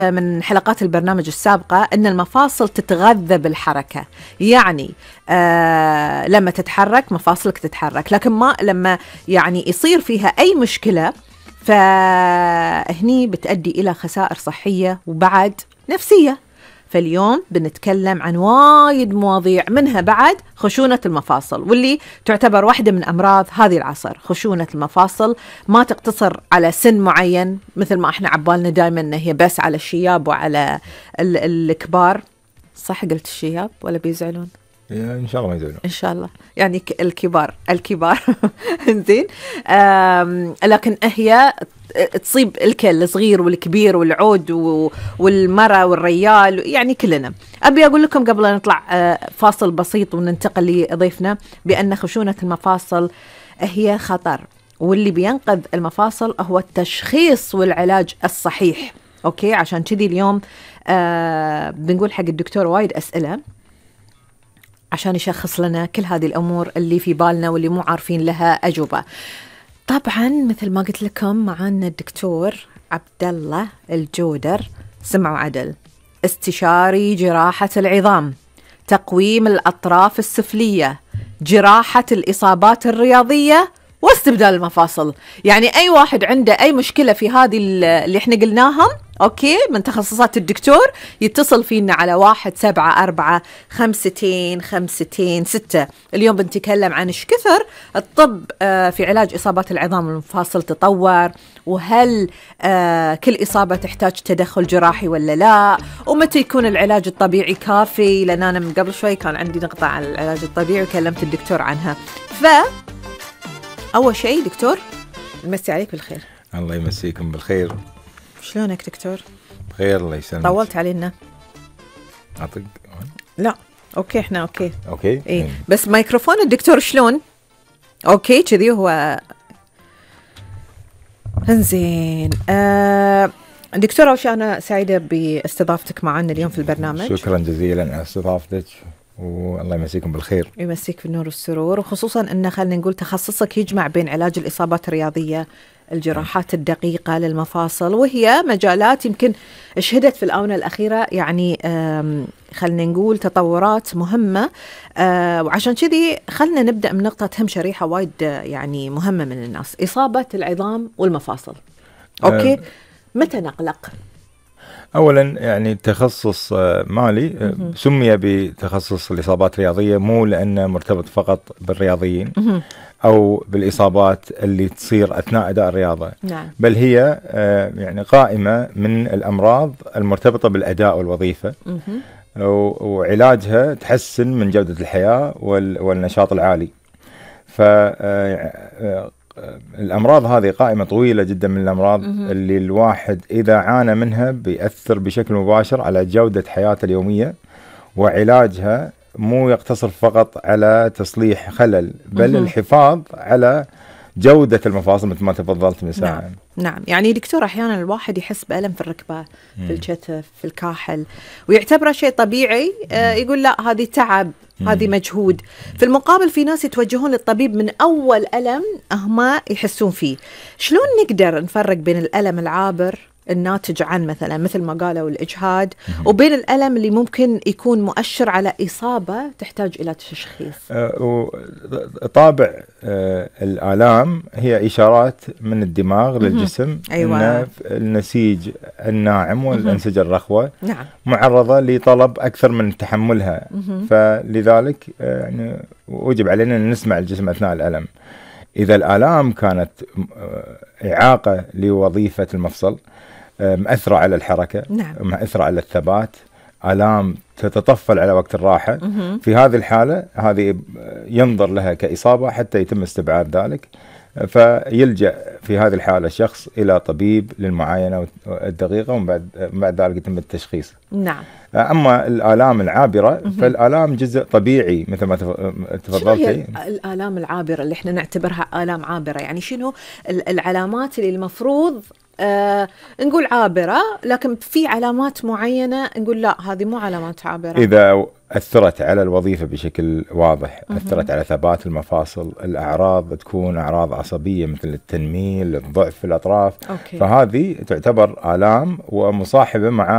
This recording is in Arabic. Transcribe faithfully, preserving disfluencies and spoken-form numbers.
من حلقات البرنامج السابقة أن المفاصل تتغذى بالحركة، يعني آه لما تتحرك مفاصلك تتحرك، لكن ما لما يعني يصير فيها أي مشكلة فهني بتؤدي إلى خسائر صحية وبعد نفسية. فاليوم بنتكلم عن وايد مواضيع، منها بعد خشونة المفاصل، واللي تعتبر واحدة من أمراض هذه العصر. خشونة المفاصل ما تقتصر على سن معين مثل ما احنا عبالنا دائما ان هي بس على الشياب وعلى الكبار. صح قلت الشياب ولا بيزعلون؟ ان شاء الله ما يزعلون، ان شاء الله، يعني الكبار الكبار زين. لكن هي تصيب الكل، الصغير والكبير والعود والمرأة والريال، يعني كلنا. أبي أقول لكم قبل أن نطلع فاصل بسيط وننتقل لضيفنا بأن خشونة المفاصل هي خطر، واللي بينقذ المفاصل هو التشخيص والعلاج الصحيح. أوكي، عشان كذي اليوم آه بنقول حق الدكتور وايد أسئلة عشان يشخص لنا كل هذه الأمور اللي في بالنا واللي مو عارفين لها أجوبة. طبعا مثل ما قلت لكم معنا الدكتور عبد الله الجودر، سمعوا عدل، استشاري جراحة العظام، تقويم الأطراف السفلية، جراحة الإصابات الرياضية واستبدال المفاصل. يعني أي واحد عنده أي مشكلة في هذه اللي احنا قلناهم أوكي من تخصصات الدكتور يتصل فينا على واحد سبعة أربعة خمستين خمستين ستة. اليوم بنتكلم عن إيش كثر الطب آه في علاج إصابات العظام والمفاصل تطور، وهل آه كل إصابة تحتاج تدخل جراحي ولا لا، ومتى يكون العلاج الطبيعي كافي، لأن أنا من قبل شوي كان عندي نقطة عن العلاج الطبيعي وكلمت الدكتور عنها. ف أول شيء دكتور نمسي عليك بالخير. الله يمسيكم بالخير. شلونك دكتور؟ بخير الله يسلمك. طولت علينا. أعطيك؟ لا أوكي إحنا أوكي أوكي إيه. بس ميكروفون الدكتور شلون؟ أوكي كذي هو انزين. آه دكتور، أول شيء أنا سعيدة باستضافتك معنا اليوم في البرنامج. شكرا جزيلا على استضافتك، والله يمسيكم بالخير. يمسيك بالنور والسرور، وخصوصا أن خلينا نقول تخصصك يجمع بين علاج الإصابات الرياضية، الجراحات الدقيقة للمفاصل، وهي مجالات يمكن شهدت في الآونة الأخيرة يعني خلينا نقول تطورات مهمة. وعشان كذي خلنا نبدأ من نقطة هم شريحة وايد يعني مهمة من الناس، إصابة العظام والمفاصل. أوكي، متى نقلق؟ أولا يعني تخصص مالي سمي بتخصص الإصابات الرياضية مو لأنه مرتبط فقط بالرياضيين أو بالإصابات اللي تصير أثناء أداء الرياضة، نعم. بل هي يعني قائمة من الأمراض المرتبطة بالأداء والوظيفة، وعلاجها تحسن من جودة الحياة والنشاط العالي. ف الأمراض هذه قائمة طويلة جدا من الأمراض اللي الواحد إذا عانى منها بيأثر بشكل مباشر على جودة حياته اليومية، وعلاجها مو يقتصر فقط على تصليح خلل بل الحفاظ على جودة المفاصل مثل ما تفضلت من ساعة. نعم. نعم، يعني دكتور أحيانا الواحد يحس بألم في الركبة، في الكتف، في الكاحل، ويعتبره شيء طبيعي. آه يقول لا هذه تعب، هذه مجهود. في المقابل في ناس يتوجهون للطبيب من أول ألم هما يحسون فيه. شلون نقدر نفرق بين الألم العابر الناتج عن مثلا مثل ما قالوا الإجهاد وبين الألم اللي ممكن يكون مؤشر على إصابة تحتاج إلى تشخيص؟ أه طابع أه الآلام هي إشارات من الدماغ للجسم. أيوة. أن النسيج الناعم والأنسجة الرخوة نعم. معرضة لطلب أكثر من تحملها، فلذلك يعني وجب علينا أن نسمع الجسم أثناء الألم. إذا الآلام كانت إعاقة لوظيفة المفصل، مأثرة على الحركة، نعم. مأثرة على الثبات، آلام تتطفل على وقت الراحة، في هذه الحالة هذه ينظر لها كإصابة حتى يتم استبعاد ذلك، فيلجأ في هذه الحالة الشخص إلى طبيب للمعاينة الدقيقة، ومن بعد بعد ذلك يتم التشخيص. نعم. أما الآلام العابرة فالآلام جزء طبيعي مثل ما تفضلتي. الآلام العابرة اللي احنا نعتبرها آلام عابرة، يعني شنو العلامات اللي المفروض آه نقول عابرة، لكن في علامات معينة نقول لا هذه مو علامات عابرة. إذا أثرت على الوظيفة بشكل واضح، أثرت على ثبات المفاصل، الأعراض تكون أعراض عصبية مثل التنميل، الضعف في الأطراف، أوكي. فهذه تعتبر آلام ومصاحبة مع